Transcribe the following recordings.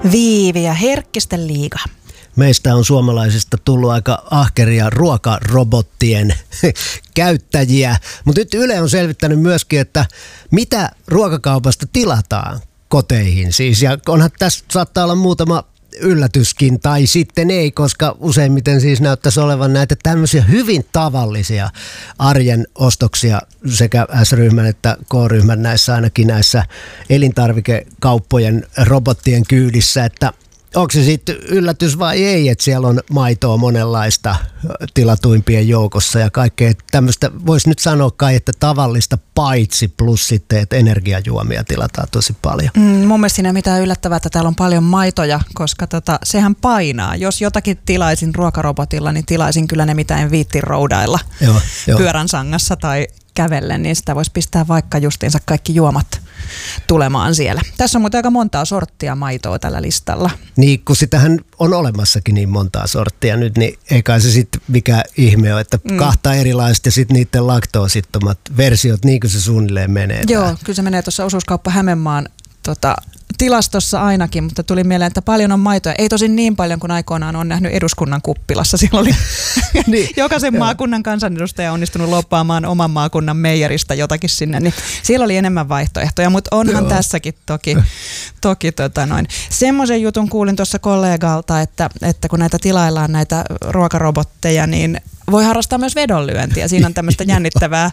Viivi ja Herkkisten liiga. Meistä on suomalaisista tullut aika ahkeria ruokarobottien käyttäjiä, mutta nyt Yle on selvittänyt myöskin, että mitä ruokakaupasta tilataan koteihin siis, ja onhan tässä saattaa olla muutama yllätyskin tai sitten ei, koska useimmiten siis näyttäisi olevan näitä tämmöisiä hyvin tavallisia arjen ostoksia sekä S-ryhmän että K-ryhmän ainakin näissä elintarvikekauppojen robottien kyydissä, että onko se sitten yllätys vai ei, että siellä on maitoa monenlaista tilatuimpien joukossa ja kaikkea tämmöistä, voisi nyt sanoa kai, että tavallista paitsi plus sitten, että energiajuomia tilataan tosi paljon. Mun mielestä siinä ei mitään yllättävää, että täällä on paljon maitoja, koska sehän painaa. Jos jotakin tilaisin ruokarobotilla, niin tilaisin kyllä ne, mitä en viitti roudailla pyörän sangassa tai kävellen, niin sitä voisi pistää vaikka justiinsa kaikki juomat tulemaan siellä. Tässä on muuten aika montaa sorttia maitoa tällä listalla. Niin, kun sitähän on olemassakin niin montaa sorttia nyt, niin ei kai se sitten mikään ihme ole, että kahta erilaista ja sitten niiden laktoosittomat versiot, niin kuin se suunnilleen menee. Joo, kyllä se menee tuossa osuuskauppa Hämeenmaan tilastossa ainakin, mutta tuli mieleen, että paljon on maitoja. Ei tosin niin paljon kuin aikoinaan on nähnyt eduskunnan kuppilassa. Siellä oli niin, jokaisen maakunnan kansanedustaja onnistunut loppaamaan oman maakunnan meijeristä jotakin sinne. Niin siellä oli enemmän vaihtoehtoja, mutta onhan tässäkin toki semmoisen jutun kuulin tuossa kollegalta, että kun näitä tilaillaan näitä ruokarobotteja, niin voi harrastaa myös vedonlyöntiä. Siinä on tämmöistä jännittävää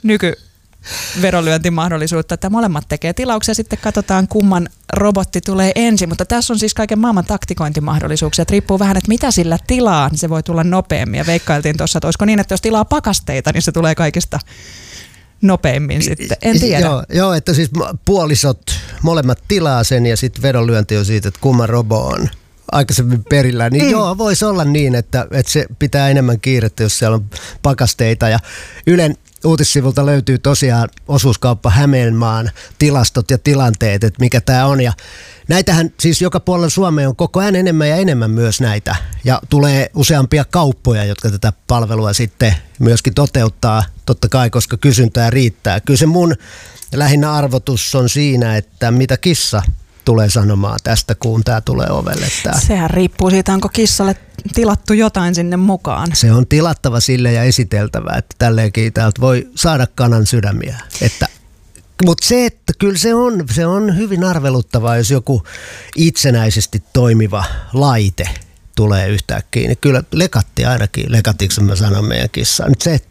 vedonlyöntimahdollisuutta, että molemmat tekee tilauksia, sitten katsotaan kumman robotti tulee ensin, mutta tässä on siis kaiken maailman taktikointimahdollisuuksia, että riippuu vähän, että mitä sillä tilaa, niin se voi tulla nopeammin ja veikkailtiin tuossa, että olisiko niin, että jos tilaa pakasteita, niin se tulee kaikista nopeammin sitten, en tiedä. Joo, että siis puolisot molemmat tilaa sen ja sitten vedonlyönti on siitä, että kumman robo on aikaisemmin perillä, niin joo, voisi olla niin, että se pitää enemmän kiirettä, jos siellä on pakasteita ja Ylen uutissivulta löytyy tosiaan osuuskauppa Hämeenmaan tilastot ja tilanteet, että mikä tämä on. Ja näitähän siis joka puolella Suomea on koko ajan enemmän ja enemmän myös näitä. Ja tulee useampia kauppoja, jotka tätä palvelua sitten myöskin toteuttaa, totta kai, koska kysyntää riittää. Kyllä se mun lähinnä arvotus on siinä, että mitä kissa tulee sanomaan tästä, kun tämä tulee ovelle. Sehän riippuu siitä, onko kissalle tilattu jotain sinne mukaan. Se on tilattava sille ja esiteltävä, että tälleenkin täältä voi saada kanan sydämiä. Mutta se, että kyllä se on hyvin arveluttavaa, jos joku itsenäisesti toimiva laite tulee yhtäkkiä. Niin kyllä lekattiinko mä sanon meidän kissaan. Nyt se,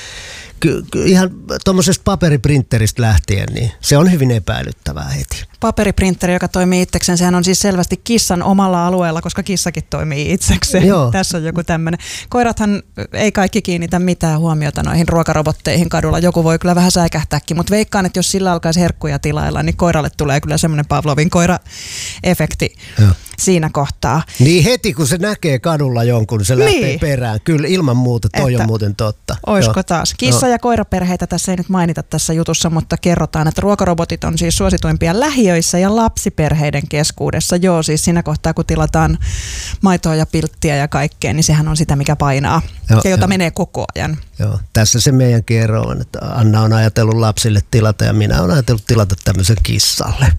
ihan tuommoisesta paperiprinteristä lähtien, niin se on hyvin epäilyttävää heti. Paperiprinteri, joka toimii itsekseen, sehän on siis selvästi kissan omalla alueella, koska kissakin toimii itsekseen. Joo. Tässä on joku tämmöinen. Koirathan ei kaikki kiinnitä mitään huomiota noihin ruokarobotteihin kadulla. Joku voi kyllä vähän säikähtääkin, mutta veikkaan, että jos sillä alkaisi herkkuja tilailla, niin koiralle tulee kyllä semmoinen Pavlovin koira-efekti siinä kohtaa. Niin heti kun se näkee kadulla jonkun, se lähtee perään. Kyllä ilman muuta, toi on muuten totta. Oisko taas? Kissa- ja koiraperheitä tässä ei nyt mainita tässä jutussa, mutta kerrotaan, että ruokarobotit on siis suosituimpia lähiöissä ja lapsiperheiden keskuudessa. Joo, siis siinä kohtaa, kun tilataan maitoa ja pilttiä ja kaikkea, niin sehän on sitä, mikä painaa ja jota menee koko ajan. Joo, tässä se meidänkin ero on, että Anna on ajatellut lapsille tilata ja minä olen ajatellut tilata tämmöisen kissalle.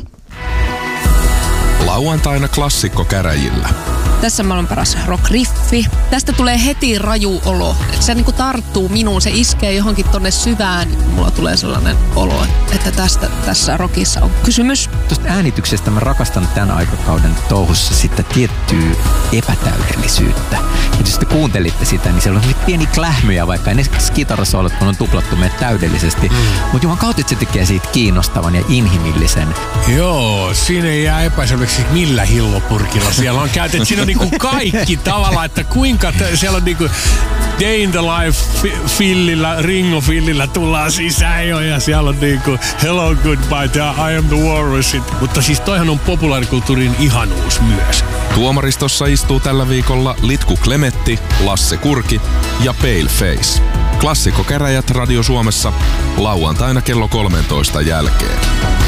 Lauantaina klassikkokäräjillä. Tässä maailman paras rock-riffi. Tästä tulee heti raju olo. Se niinku tarttuu minuun, se iskee johonkin tonne syvään. Mulla tulee sellainen olo, että tässä rockissa on kysymys. Tuosta äänityksestä mä rakastan tämän aikakauden touhussa sitten tiettyä epätäydellisyyttä. Ja jos te kuuntelitte sitä, niin siellä on pieni klähmyjä, vaikka ne kitarasoolot on tuplattu meidät täydellisesti. Mutta juman kautta se tekee siitä kiinnostavan ja inhimillisen. Joo, siinä ei jää epäselväksi millä hillopurkilla siellä on käytetty. Siinä on niinku kaikki tavallaan, että kuinka siellä on niinku Day in the Life fillillä, Ringo fillillä tullaan sisään jo ja siellä on niinku Hello Goodbye ja I am the Walrus. Mutta siis toihan on populaarikulttuurin ihanuus myös. Tuomaristossa istuu tällä viikolla Litku Klemetti, Lasse Kurki ja Paleface. Klassikkokäräjät Radio Suomessa lauantaina kello 13 jälkeen.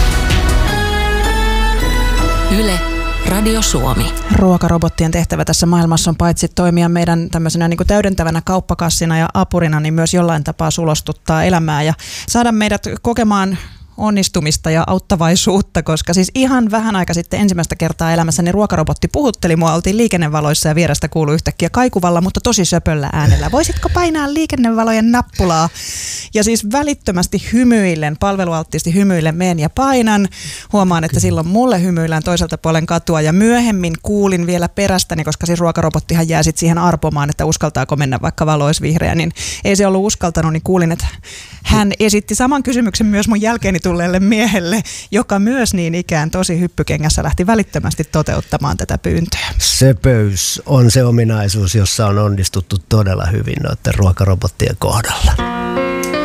Yle Radio Suomi. Ruokarobottien tehtävä tässä maailmassa on paitsi toimia meidän tämmöisenä niin kuin täydentävänä kauppakassina ja apurina, niin myös jollain tapaa sulostuttaa elämää ja saada meidät kokemaan onnistumista ja auttavaisuutta, koska siis ihan vähän aika sitten ensimmäistä kertaa elämässäni ruokarobotti puhutteli mua. Oltiin liikennevaloissa ja vierestä kuului yhtäkkiä kaikuvalla, mutta tosi söpöllä äänellä. Voisitko painaa liikennevalojen nappulaa? Ja siis välittömästi hymyillen, palvelualttiisti hymyillen meen ja painan. Huomaan, että silloin mulle hymyillään toiselta puolen katua ja myöhemmin kuulin vielä perästäni, koska siis ruokarobottihan jää sitten siihen arpomaan, että uskaltaako mennä vaikka valo olisi vihreä, niin ei se ollut uskaltanut, niin kuulin, että hän esitti saman kysymyksen myös mun jälkeeni tulleelle miehelle, joka myös niin ikään tosi hyppykengässä lähti välittömästi toteuttamaan tätä pyyntöä. Söpöys on se ominaisuus, jossa on onnistuttu todella hyvin noiden ruokarobottien kohdalla.